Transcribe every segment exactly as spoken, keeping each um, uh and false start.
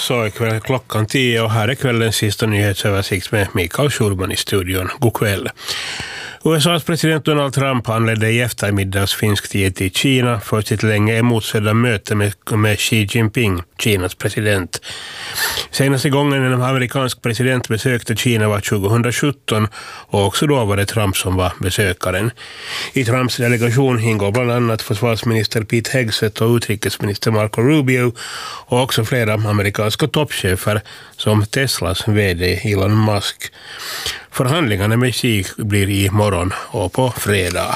så ikväll klockan tio och här är kvällens sista nyhetsöversikt med Mikael Schulman i studion. God kväll. U S A:s president Donald Trump anledde i eftermiddags finsk tid till Kina för sitt länge emotsedda möte med, med Xi Jinping, Kinas president. Senaste gången en amerikansk president besökte Kina var tjugohundrasjutton och också då var det Trump som var besökaren. I Trumps delegation ingår bland annat försvarsminister Pete Hegseth och utrikesminister Marco Rubio och också flera amerikanska toppchefer som Teslas vd Elon Musk. Förhandlingarna med Xi blir i morgon och på fredag.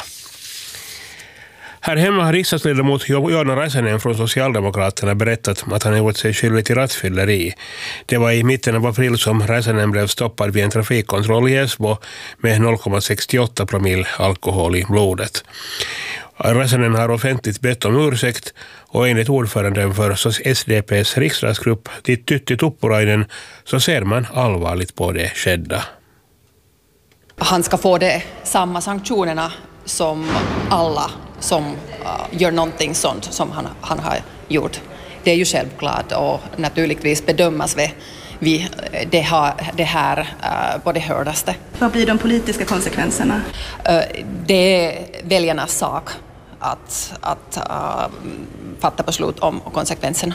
Här hemma har riksdagsledamot Joona Räsänen från Socialdemokraterna berättat att han gjort sig skyldig till rattfylleri. Det var i mitten av april som Räsänen blev stoppad vid en trafikkontroll i Esbo med noll komma sextioåtta promille alkohol i blodet. Räsänen har offentligt bett om ursäkt och enligt ordföranden för S D P:s riksdagsgrupp Tytti Tuppurainen så ser man allvarligt på det skedda. Han ska få det samma sanktionerna som alla som uh, gör någonting sånt som han, han har gjort. Det är ju självklart och naturligtvis bedömas vi, vi det, har, det här uh, på det hördaste. Vad blir de politiska konsekvenserna? Uh, det är väljarnas sak att, att uh, fatta beslut om konsekvenserna.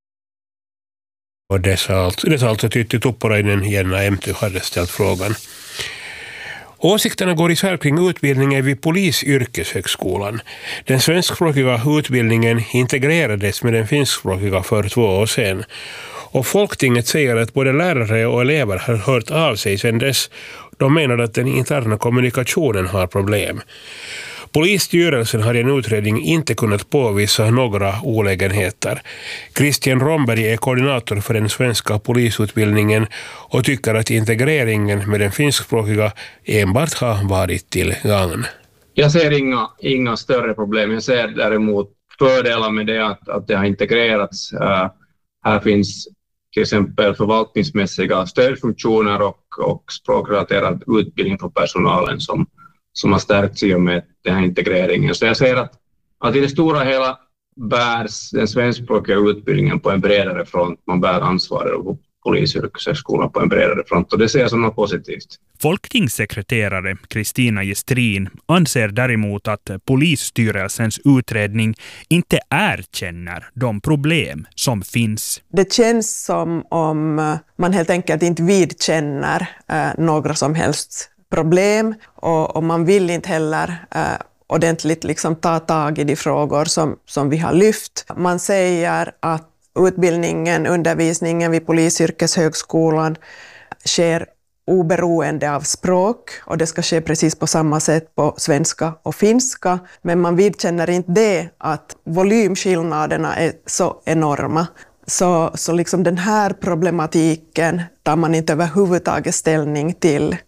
Och det sa alltså, det sa alltså Tytti Tuppurainen, Jenna Emty hade ställt frågan. Åsikterna går isär kring utbildningen vid polisyrkeshögskolan. Den svenskspråkiga utbildningen integrerades med den finskspråkiga för två år sedan. Och Folktinget säger att både lärare och elever har hört av sig sedan dess. De menar att den interna kommunikationen har problem. Polisstyrelsen har i en utredning inte kunnat påvisa några olägenheter. Christian Romberg är koordinator för den svenska polisutbildningen och tycker att integreringen med den finskspråkiga enbart har varit till gagn. Jag ser inga, inga större problem. Jag ser däremot fördelar med det att, att det har integrerats. Uh, här finns till exempel förvaltningsmässiga stödfunktioner och, och språkrelaterad utbildning för personalen som som har stärkt sig med den här integreringen. Så jag ser att, att i det stora hela bärs den svenskspråkiga utbildningen på en bredare front. Man bär ansvaret av polisyrkeshögskolan på en bredare front och det ser jag som något positivt. Folktingssekreterare Kristina Gestrin anser däremot att polisstyrelsens utredning inte erkänner de problem som finns. Det känns som om man helt enkelt inte vidkänner eh, några som helst problem och, och man vill inte heller eh, ordentligt liksom ta tag i de frågor som, som vi har lyft. Man säger att utbildningen, undervisningen vid polisyrkeshögskolan sker oberoende av språk och det ska ske precis på samma sätt på svenska och finska. Men man vidkänner inte det att volymskillnaderna är så enorma. Så, så liksom den här problematiken tar man inte överhuvudtaget ställning till.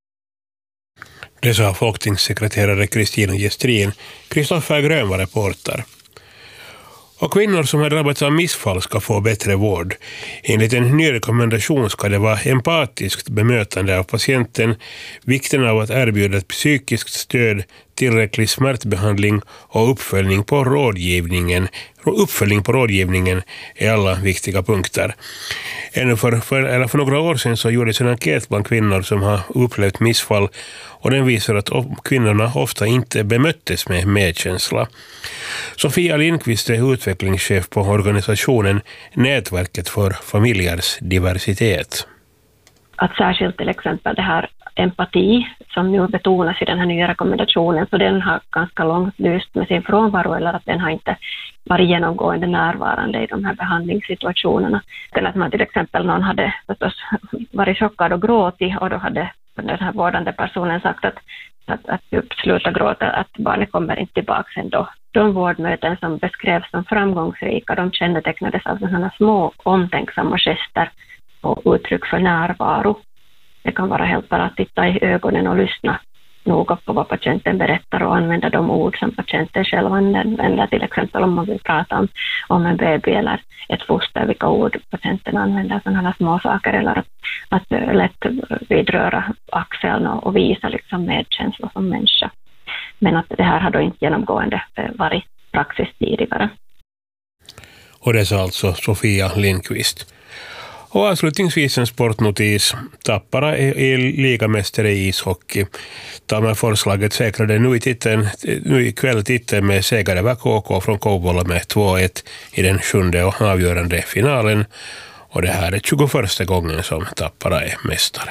Det sa folktingssekreterare Kristina Gestrin. Kristoffer Grön var reporter. Och kvinnor som har drabbats av missfall ska få bättre vård. Enligt en ny rekommendation ska det vara empatiskt bemötande av patienten, vikten av att erbjuda ett psykiskt stöd, tillräcklig smärtbehandling och uppföljning på rådgivningen. Uppföljning på rådgivningen är alla viktiga punkter. Ännu för, för, eller för några år sedan så gjordes en enkät bland kvinnor som har upplevt missfall och den visar att kvinnorna ofta inte bemöttes med medkänsla. Sofia Lindqvist är utvecklingschef på organisationen Nätverket för familjers diversitet. Att särskilt till exempel det här empati som nu betonas i den här nya rekommendationen, så den har ganska långt lyst med sin frånvaro eller att den har inte varit genomgående närvarande i de här behandlingssituationerna. Eller att man till exempel någon hade förstås varit chockad och gråtit och då hade den här vårdande personen sagt att, att, att sluta gråta, att barnet kommer inte tillbaka ändå. De vårdmöten som beskrevs som framgångsrika, de kännetecknades av sådana små omtänksamma gester och uttryck för närvaro. Det kan vara helt bara att titta i ögonen och lyssna noga på vad patienten berättar och använda de ord som patienten själv använder. Till exempel om man vill prata om, om en baby eller ett foster, vilka ord patienten använder, sådana små saker. Eller att, att lätt vidröra axeln och, och visa liksom medkänsla som människa. Men att det här har då inte genomgående varit praxis tidigare. Och det sa alltså Sofia Lindqvist. Och avslutningsvis en sportnotis. Tappara är ligamästare i ishockey. Tammerforslaget säkrade nu i, titeln, nu i kväll titeln med seger över K K från Kouvola med två ett i den sjunde och avgörande finalen. Och det här är tjugoförsta gången som Tappara är mästare.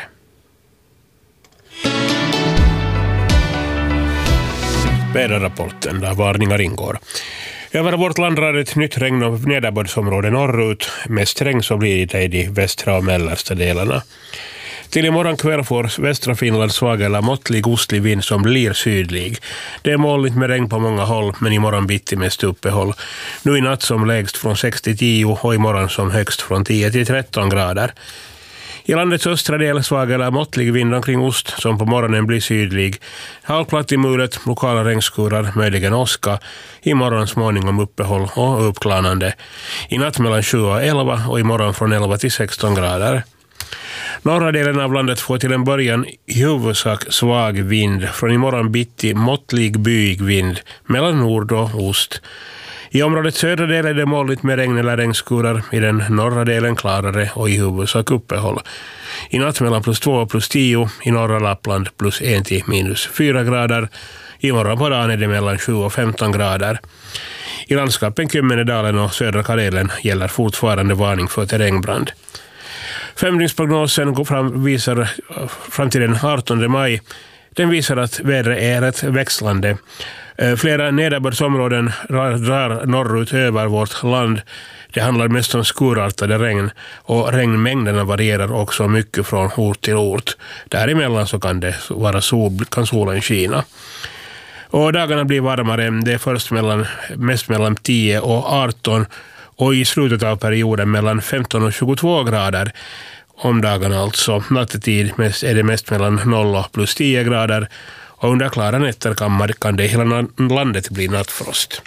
Väderrapporten där varningar ingår. Över vårt land drar ett nytt regn- och nederbördsområde norrut. Mest regn så blir det i de västra och mellersta delarna. Till imorgon kväll får västra Finland svag eller måttlig ostlig vind som blir sydlig. Det är molnigt med regn på många håll, men imorgon bitti mest uppehåll. Nu i natt som lägst från sex till tio och imorgon som högst från tio till tretton grader. I landets östra del svag eller måttlig vind omkring ost som på morgonen blir sydlig. Halvplatt i muret, lokala regnskurar, möjligen åska. Imorgon småningom uppehåll och uppklarnande. I natt mellan sju och elva och imorgon från elva till sexton grader. Norra delen av landet får till en början i huvudsak svag vind. Från imorgon bitti måttlig byig vind mellan nord och ost. I området södra delen är det molnigt med regn eller regnskurar, i den norra delen klarare och i huvudsak uppehåll. I natt mellan plus två och plus tio, i norra Lappland plus en till minus fyra grader. I morgon på dagen är det mellan sju och femton grader. I landskapen Kymmenedalen och södra Karelen gäller fortfarande varning för terrängbrand. Femdygnsprognosen går fram, visar fram till den artonde maj. Den visar att vädret är rätt växlande. Flera nederbördsområden drar norrut över vårt land. Det handlar mest om skurartade regn och regnmängderna varierar också mycket från ort till ort. Däremellan så kan det vara sol, kan solen skina. Och dagarna blir varmare. Det är först mellan, mest mellan tio och arton och i slutet av perioden mellan femton och tjugotvå grader. Om dagarna alltså. Nattetid är det mest mellan noll och plus tio grader. Och under klara nätter kan, kan det i hela landet bli nattfrost.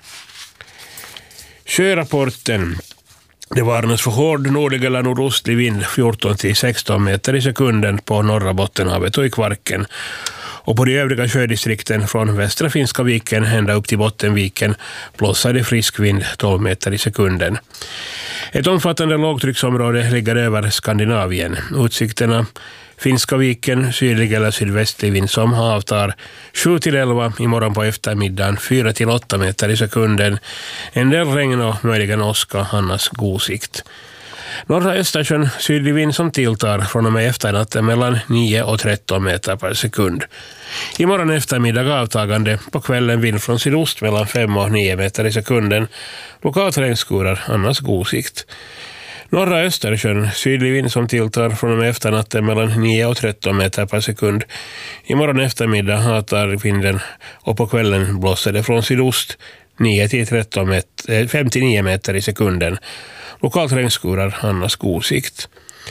Sjörapporten. Det varnas för hård nordlig eller nordostlig vind fjorton till sexton meter i sekunden på norra Bottenhavet och i Kvarken. Och på de övriga sjödistrikten från västra Finska viken ända upp till Bottenviken blåser det frisk vind tolv meter i sekunden. Ett omfattande lågtrycksområde ligger över Skandinavien. Utsikterna Finska viken, sydlig eller sydvästlig vind som avtar sju till elva imorgon på eftermiddagen, fyra till åtta meter i sekunden. En del regn och möjligen åska, annars god sikt. Norra Östersjön, sydlig vind som tilltar från och med efternatten mellan nio och tretton meter per sekund. Imorgon eftermiddag avtagande, på kvällen vind från sydost mellan fem och nio meter i sekunden. Lokalt regnskurar, annars god sikt. Norra Östersjön, sydlig vind som tilltar från och med efternatten mellan nio och tretton meter per sekund. Imorgon eftermiddag avtar vinden och på kvällen blåser det från sydost nio till tretton meter, fem till nio meter i sekunden. Lokalt regnskurar, annars god sikt.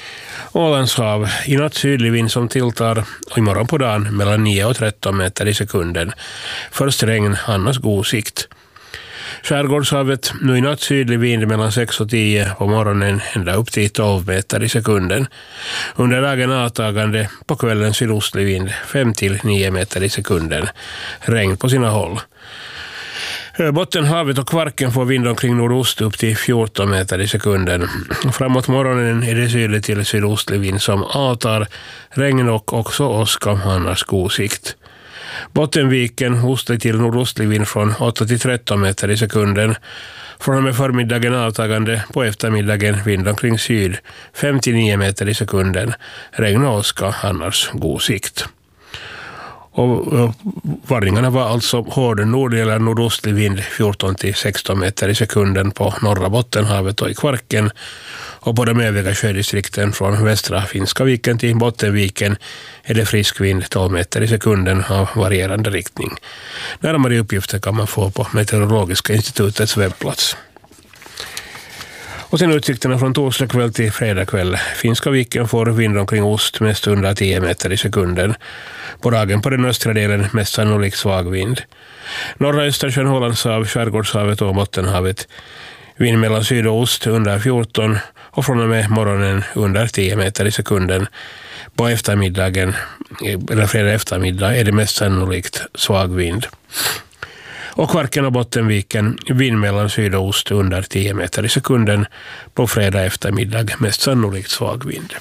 Ålandshav, i natt sydlig vind som tilltar och imorgon på dagen mellan nio och tretton meter i sekunden. Först regn, annars god sikt. Skärgårdshavet, nu i natt sydlig vind mellan sex och tio på morgonen ända upp till tolv meter i sekunden. Under dagen avtagande, på kvällen sydostlig vind fem till nio meter i sekunden. Regn på sina håll. Bottenhavet och Kvarken får vind omkring nordost upp till fjorton meter i sekunden. Framåt morgonen är det sydlig till sydostlig vind som avtar. Regn och också åska, annars god sikt. Bottenviken ostlig till nordostlig vind från åtta till tretton meter i sekunden. Från och med förmiddagen avtagande, på eftermiddagen vind omkring syd fem till nio meter i sekunden. Regn och åska, annars god sikt. Och, och varningarna var alltså hård nordlig eller nordostlig vind fjorton till sexton meter i sekunden på norra Bottenhavet och i Kvarken. Och på de övriga sjödistrikten från västra Finska viken till Bottenviken är det frisk vind tolv meter i sekunden av varierande riktning. Närmare uppgifter kan man få på Meteorologiska institutets webbplats. Och sen utsikterna från torsdag kväll till fredag kväll. Finska viken får vind omkring ost mest under tio meter i sekunden. På dagen på den östra delen mest sannolikt svag vind. Norra Östersjön, Ålandshav, Skärgårdshavet och Bottenhavet. Vind mellan syd och ost under fjorton och från och med morgonen under tio meter i sekunden. På eftermiddagen, eller fredag eftermiddag, är det mest sannolikt svag vind. Och Kvarken och Bottenviken, vind mellan syd och ost under tio meter i sekunden på fredag eftermiddag, mest sannolikt svag vind.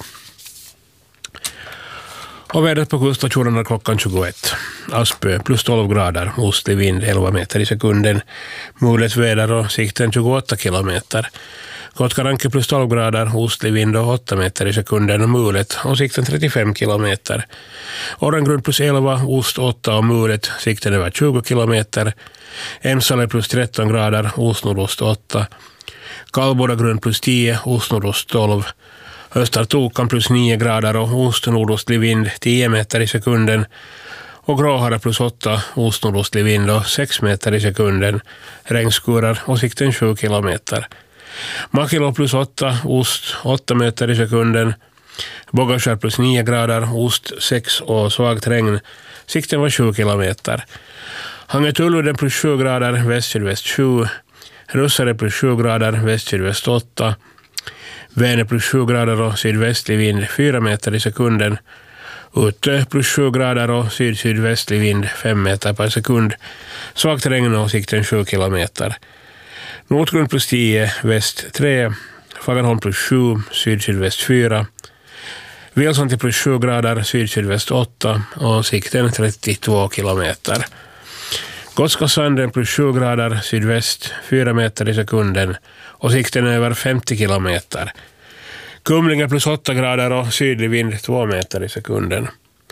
Och vädret på kuststationerna klockan tjugoett. Aspö plus tolv grader, ostlig vind elva meter i sekunden. Mulet väder och sikten tjugoåtta kilometer. Kotkaranke plus tolv grader, ostlig vind och åtta meter i sekunden och mulet och sikten trettiofem kilometer. Orrengrund plus elva, ost åtta och mulet, sikten över tjugo kilometer. Emsale plus tretton grader, ost nordost åtta. Kallbodagrund plus tio, ost nordost tolv. Östertokan plus nio grader och ost-nordostlig vind tio meter i sekunden. Och Gråhara plus åtta, ost-nordostlig vind och sex meter i sekunden. Regnskurar och sikten sju kilometer. Makilo plus åtta, ost åtta meter i sekunden. Bogaskär plus nio grader, ost sex och svagt regn. Sikten var sju kilometer. Hangetuluden plus sju grader, väst-sydväst sju. Russare plus sju grader, väst-sydväst åtta. Vänern plus sju grader och sydvästlig vind fyra meter i sekunden. Utö plus sju grader och syd-sydvästlig vind fem meter per sekund. Svagt regn och sikten sju kilometer. Nordgrund plus tio, väst tre. Fagerholm plus sju, syd-sydväst fyra. Vilsonti plus sju grader, syd-sydväst åtta och sikten trettiotvå kilometer. Gotskasanden plus sju grader, sydväst fyra meter i sekunden och sikten över femtio kilometer. Kumlinge plus åtta grader och sydlig vind två meter i sekunden.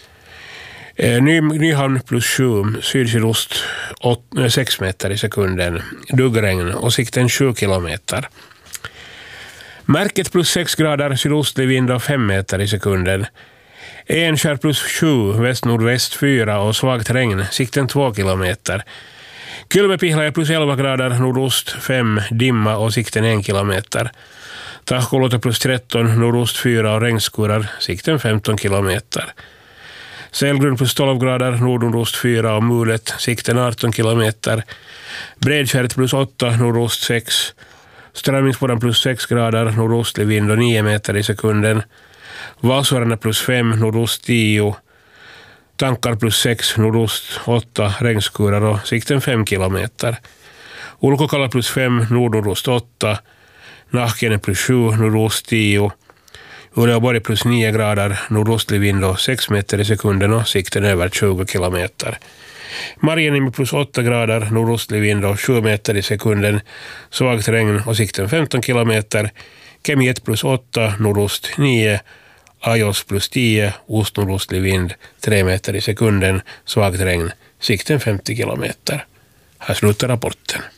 Ny, Nyhamn plus sju, syd-sydost sex meter i sekunden. Duggregn och sikten sju kilometer. Märket plus sex grader, sydostlig vind och fem meter i sekunden. Enskär plus sju, väst-nordväst fyra och svagt regn, sikten två kilometer. Kylmäpihlaja plus elva grader, nordost fem, dimma och sikten en kilometer. Tahkoluoto plus tretton, nordost fyra och regnskurar, sikten femton kilometer. Sälgrund plus tolv grader, nordost fyra och mulet, sikten arton kilometer. Bredskäret plus åtta, nordost sex. Strömmingsbodan plus sex grader, nordostlig vind och nio meter i sekunden. Valsvarna plus fem, nordost tio. Tankar plus sex, nordost åtta, regnskurar och sikten fem kilometer. Ulkokalla plus fem, nordost åtta. Nahkene plus sju, nordost tio. Uleåborg plus nio grader, nordostlig vind och sex meter i sekunden och sikten över tjugo kilometer. Marjenimi plus åtta grader, nordostlig vind och sju meter i sekunden, svagt regn och sikten femton kilometer. Kemiet plus åtta, nordost nio. Ajos plus tio, ost-nordostlig vind tre meter i sekunden, svagt regn, sikten femtio kilometer. Här slutar rapporten.